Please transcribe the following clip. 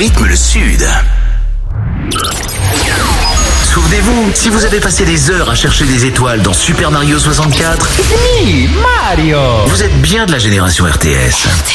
rythme le Sud. Souvenez-vous, si vous avez passé des heures à chercher des étoiles dans Super Mario 64, Mario. vous êtes bien de la génération RTS.